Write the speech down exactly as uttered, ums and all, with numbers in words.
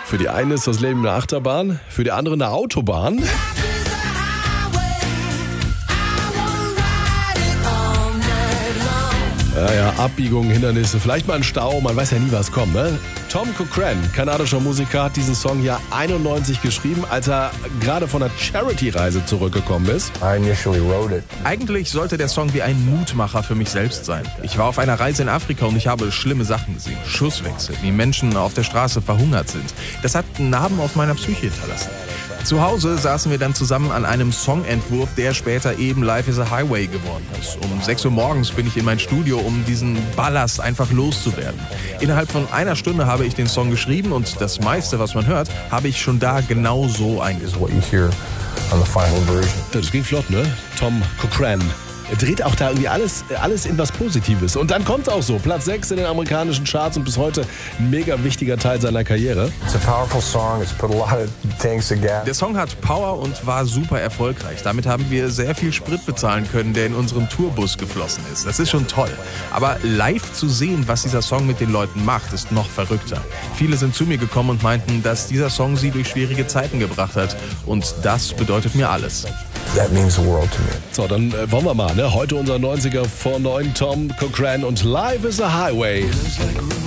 Für die einen ist das Leben eine Achterbahn, für die andere eine Autobahn. Ja, ja, Abbiegungen, Hindernisse, vielleicht mal ein Stau, man weiß ja nie, was kommt, ne? Tom Cochrane, kanadischer Musiker, hat diesen Song ja einundneunzig geschrieben, als er gerade von einer Charity-Reise zurückgekommen ist. I initially wrote it. Eigentlich sollte der Song wie ein Mutmacher für mich selbst sein. Ich war auf einer Reise in Afrika und ich habe schlimme Sachen gesehen. Schusswechsel, wie Menschen auf der Straße verhungert sind. Das hat Narben auf meiner Psyche hinterlassen. Zu Hause saßen wir dann zusammen an einem Songentwurf, der später eben Life is a Highway geworden ist. Um sechs Uhr morgens bin ich in mein Studio, um diesen Ballast einfach loszuwerden. Innerhalb von einer Stunde habe ich den Song geschrieben und das meiste, was man hört, habe ich schon da genau so eingesungen. What you hear on the final version. Das ging flott, ne? Tom Cochrane. Er dreht auch da irgendwie alles, alles in was Positives. Und dann kommt's auch so. Platz sechs in den amerikanischen Charts und bis heute ein mega wichtiger Teil seiner Karriere. It's a powerful song. It's put a lot of things together. Der Song hat Power und war super erfolgreich. Damit haben wir sehr viel Sprit bezahlen können, der in unseren Tourbus geflossen ist. Das ist schon toll. Aber live zu sehen, was dieser Song mit den Leuten macht, ist noch verrückter. Viele sind zu mir gekommen und meinten, dass dieser Song sie durch schwierige Zeiten gebracht hat. Und das bedeutet mir alles. That means the world to me. So, dann äh, wollen wir mal, ne? Heute unser neunziger vor neun, Tom Cochrane und Life is a Highway.